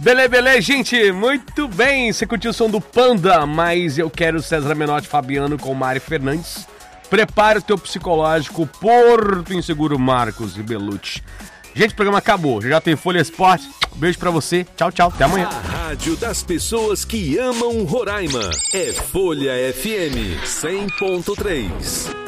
Beleza, gente, muito bem. Você curtiu o som do Panda, mas eu quero César Menotti Fabiano com Mari Fernandes. Prepare o teu psicológico, Porto Inseguro, Marcos e Belucci. Gente, o programa acabou. Já tem Folha Esporte. Beijo pra você. Tchau, até amanhã. A rádio das pessoas que amam Roraima é Folha FM 100.3.